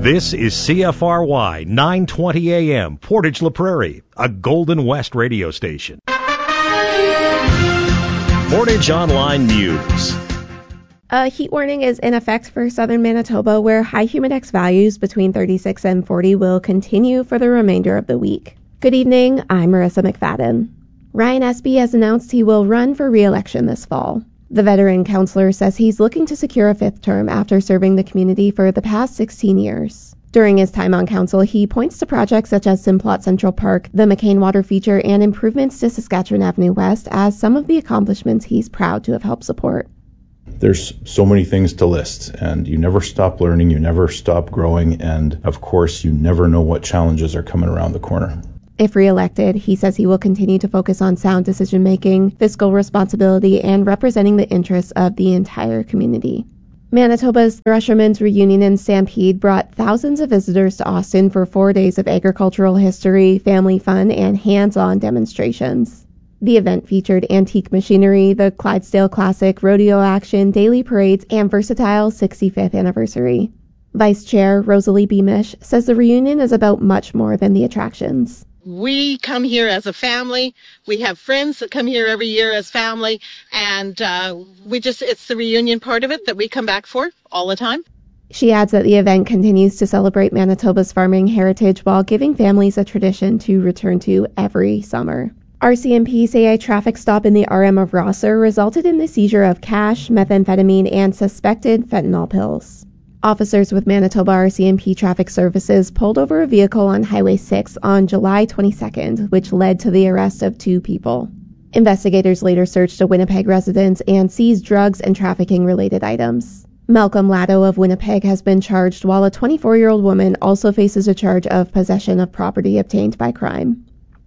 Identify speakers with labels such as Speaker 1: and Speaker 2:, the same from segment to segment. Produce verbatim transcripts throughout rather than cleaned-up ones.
Speaker 1: This is C F R Y nine twenty A M, Portage La Prairie, a Golden West radio station. Portage Online News.
Speaker 2: A heat warning is in effect for southern Manitoba, where high humidex values between thirty-six and forty will continue for the remainder of the week. Good evening, I'm Marissa McFadden. Ryan Espy has announced he will run for re-election this fall. The veteran councillor says he's looking to secure a fifth term after serving the community for the past sixteen years. During his time on council, he points to projects such as Simplot Central Park, the McCain Water Feature, and improvements to Saskatchewan Avenue West as some of the accomplishments he's proud to have helped support.
Speaker 3: There's so many things to list, and you never stop learning, you never stop growing, and of course, you never know what challenges are coming around the corner.
Speaker 2: If re-elected, he says he will continue to focus on sound decision-making, fiscal responsibility, and representing the interests of the entire community. Manitoba's Threshermen's Reunion and Stampede brought thousands of visitors to Austin for four days of agricultural history, family fun, and hands-on demonstrations. The event featured antique machinery, the Clydesdale Classic, rodeo action, daily parades, and versatile sixty-fifth anniversary. Vice Chair Rosalie Beamish says the reunion is about much more than the attractions.
Speaker 4: We come here as a family. We have friends that come here every year as family, and uh, we just, it's the reunion part of it that we come back for all the time.
Speaker 2: She adds that the event continues to celebrate Manitoba's farming heritage while giving families a tradition to return to every summer. R C M P say a traffic stop in the R M of Rosser resulted in the seizure of cash, methamphetamine, and suspected fentanyl pills. Officers with Manitoba R C M P Traffic Services pulled over a vehicle on Highway six on July twenty-second, which led to the arrest of two people. Investigators later searched a Winnipeg residence and seized drugs and trafficking-related items. Malcolm Laddo of Winnipeg has been charged, while a twenty-four-year-old woman also faces a charge of possession of property obtained by crime.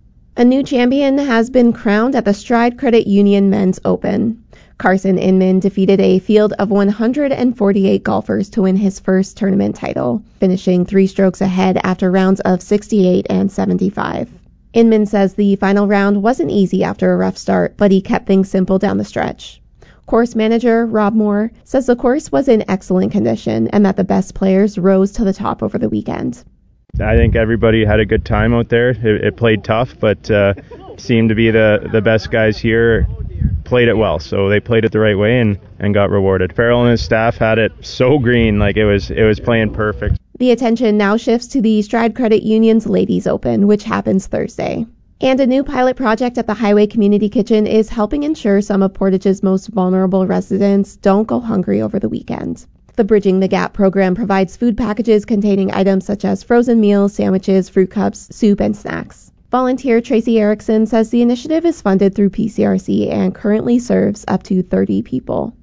Speaker 2: A new champion has been crowned at the Stride Credit Union Men's Open. Carson Inman defeated a field of one hundred forty-eight golfers to win his first tournament title, finishing three strokes ahead after rounds of sixty-eight and seventy-five. Inman says the final round wasn't easy after a rough start, but he kept things simple down the stretch. Course manager Rob Moore says the course was in excellent condition and that the best players rose to the top over the weekend.
Speaker 5: I think everybody had a good time out there. It, it played tough, but uh, seemed to be the, the best guys here played it well. So they played it the right way and, and got rewarded. Farrell and his staff had it so green, like it was it was playing perfect.
Speaker 2: The attention now shifts to the Stride Credit Union's Ladies Open, which happens Thursday. And a new pilot project at the Highway Community Kitchen is helping ensure some of Portage's most vulnerable residents don't go hungry over the weekend. The Bridging the Gap program provides food packages containing items such as frozen meals, sandwiches, fruit cups, soup, and snacks. Volunteer Tracy Erickson says the initiative is funded through P C R C and currently serves up to thirty people.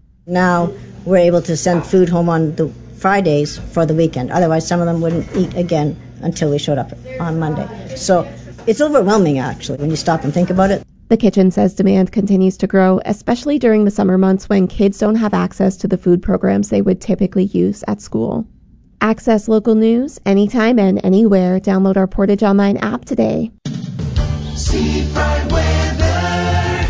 Speaker 6: Now we're able to send food home on the Fridays for the weekend. Otherwise, some of them wouldn't eat again until we showed up on Monday. So it's overwhelming, actually, when you stop and think about it.
Speaker 2: The kitchen says demand continues to grow, especially during the summer months when kids don't have access to the food programs they would typically use at school. Access local news anytime and anywhere. Download our Portage Online app today.
Speaker 7: Seafront weather.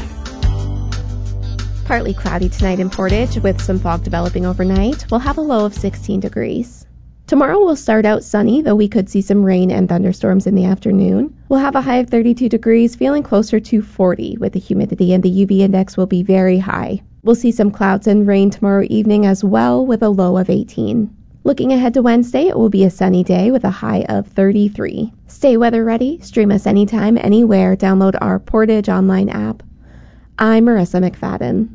Speaker 2: Partly cloudy tonight in Portage with some fog developing overnight. We'll have a low of sixteen degrees. Tomorrow will start out sunny, though we could see some rain and thunderstorms in the afternoon. We'll have a high of thirty-two degrees, feeling closer to forty with the humidity, and the U V index will be very high. We'll see some clouds and rain tomorrow evening as well with a low of eighteen. Looking ahead to Wednesday, it will be a sunny day with a high of thirty-three. Stay weather ready. Stream us anytime, anywhere. Download our Portage Online app. I'm Marissa McFadden.